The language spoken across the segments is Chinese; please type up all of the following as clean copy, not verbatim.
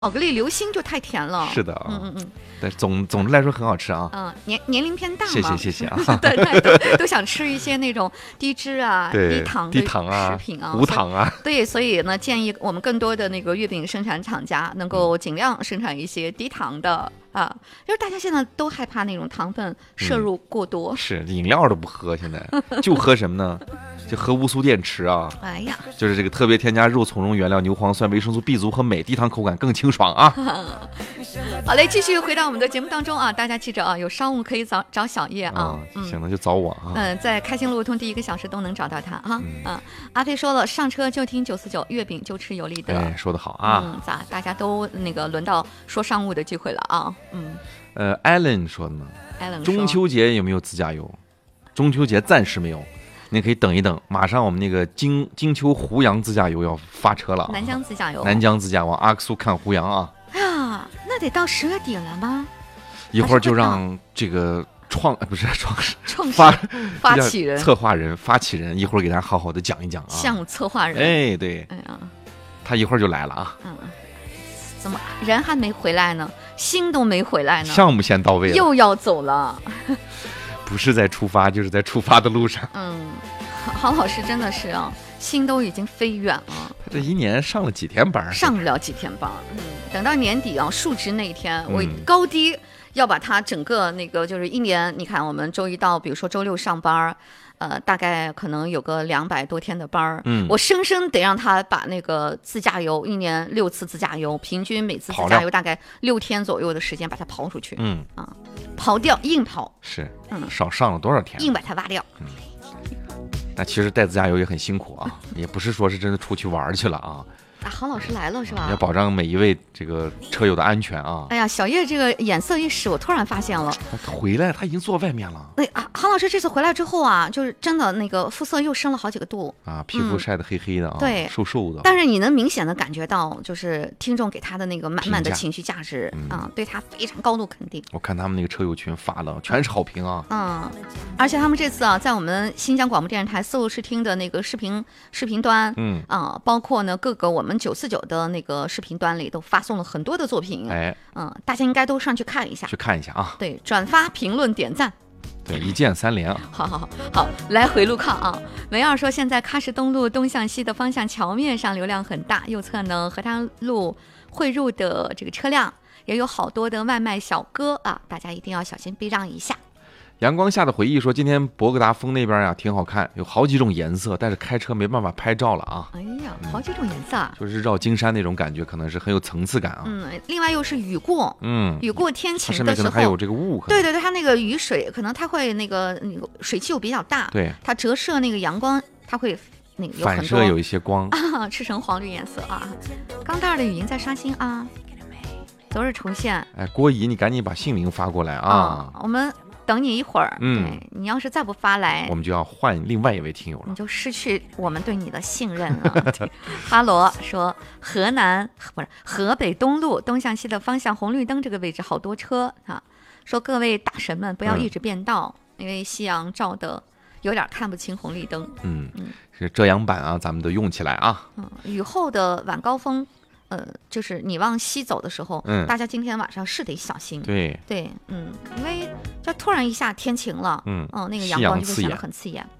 巧克力流心就太甜了。 是的啊，但总之来说很好吃啊。 年龄偏大嘛。 谢谢啊。 对，都想吃一些那种低脂啊、低糖啊、食品啊、 无糖啊。 对，所以呢，建议我们更多的那个月饼生产厂家能够尽量生产一些低糖的。就是大家现在都害怕那种糖分摄入过多， 是饮料都不喝，现在就喝什么呢？就喝乌苏电池啊！ 哎呀， 就是这个特别添加肉苁蓉原料、牛磺酸、维生素 B 族和镁，低糖口感更清爽啊！ 好嘞，继续回到我们的节目当中啊，大家记着啊，有商务可以找小叶啊。 行了就找我啊。 在开心路通第1个小时都能找到他啊。阿飞说了，上车就听949，月饼就吃有利的。 哎，说得好啊。 大家都那个轮到说商务的机会了啊。 Allen 说的呢。 Allen 中秋节有没有自驾游？中秋节暂时没有。你可以等一等，马上我们那个金秋湖洋自驾游要发车了。 南疆自驾游， 南疆自驾往阿克苏看湖洋啊！ 啊，那得到10月底了吗？ 一会儿就让这个发起人、 策划人、发起人一会儿给大家好好的讲一讲啊。 项目策划人， 哎，对，他一会儿就来了啊。 怎么人还没回来呢？心都没回来呢？ 项目先到位了， 又要走了。 不是在出发，就是在出发的路上。 郝老师真的是啊，心都已经飞远了。 他这一年上了几天班？ 上不了几天班。等到年底啊，述职那一天，我高低要把它整个那个就是一年，你看我们周一到，比如说周六上班。大概可能有个200多天的班儿，我生生得让他把那个自驾游1年6次自驾游，平均每次自驾游大概6天左右的时间把它刨出去，刨掉，硬刨是，少上了多少天， 硬把它挖掉。 那其实带自驾游也很辛苦啊，也不是说是真的出去玩去了啊。 郝老师来了是吧？ 要保障每一位这个车友的安全啊！ 哎呀，小叶这个眼色一使，我突然发现了， 回来他已经坐外面了。 郝老师这次回来之后啊，就是真的那个肤色又升了好几个度啊，皮肤晒得黑黑的啊， 对， 瘦瘦的。 但是你能明显的感觉到，就是听众给他的那个满满的情绪价值对他非常高度肯定。 我看他们那个车友群发的全是好评啊。 而且他们这次啊，在我们新疆广播电视台丝路视听的那个视频端，包括呢各个我们949的那个视频端里都发送了很多的作品，大家应该都上去看一下， 啊。 对，转发、评论、点赞， 对，一键3连啊。 好，来回路看啊。梅二说，现在喀什东路东向西的方向桥面上流量很大，右侧呢河滩路汇入的这个车辆也有好多的外卖小哥啊，大家一定要小心避让一下。 阳光下的回忆说，今天博格达峰那边呀挺好看，有好几种颜色，但是开车没办法拍照了啊。 哎呀，好几种颜色啊， 就是绕金山那种感觉，可能是很有层次感啊。 另外又是雨过，雨过天晴的时候， 上面可能还有这个雾。 对，它那个雨水可能它会那个水汽又比较大， 对， 它折射那个阳光，它会那个有很多反射有一些光赤橙黄绿颜色啊。钢蛋的语音在刷新啊，昨日重现。 哎，郭姨，你赶紧把姓名发过来啊， 我们等你一会儿。对，你要是再不发来， 我们就要换另外一位听友了， 你就失去我们对你的信任了。哈罗说，河北东路东向西的方向红绿灯这个位置好多车啊，说各位大神们不要一直变道，因为夕阳照的有点看不清红绿灯。 是遮阳板啊，咱们都用起来啊。 雨后的晚高峰。就是你往西走的时候，大家今天晚上是得小心。 对， 因为这突然一下天晴了，那个阳光就会显得很刺眼。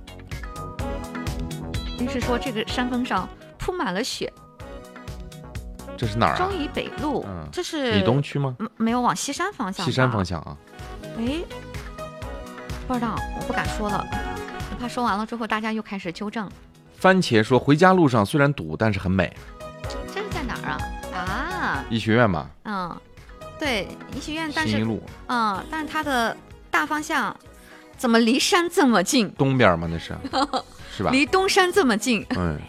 于是说这个山峰上铺满了雪。 这是哪儿啊？ 中夷北路，这是以东区吗？ 没有，往西山方向。 西山方向啊？ 哎，不知道，我不敢说了，我怕说完了之后大家又开始纠正。 番茄说，回家路上虽然堵，但是很美。 这是在哪儿啊？ 医学院吧。 对，医学院，但是新一路。 但是它的大方向怎么离山这么近？ 东边吗？那是，是吧？ 离东山这么近。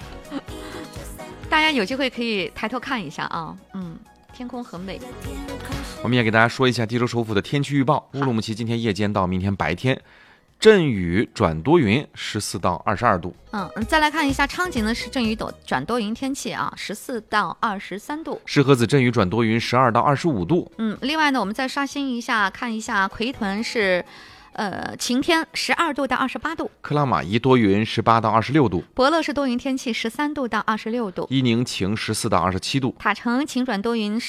大家有机会可以抬头看一下啊。天空很美。 我们也给大家说一下地州首府的天气预报：乌鲁木齐今天夜间到明天白天。阵雨转多云，14到22度。 再来看一下昌吉呢，是阵雨转多云天气啊，14到23度。 石河子阵雨转多云，12到25度。 另外呢，我们再刷新一下，看一下奎屯是晴天12度到28度， 克拉玛依多云18到26度， 伯乐是多云天气13度到26度， 伊宁晴14到27度， 塔城晴转多云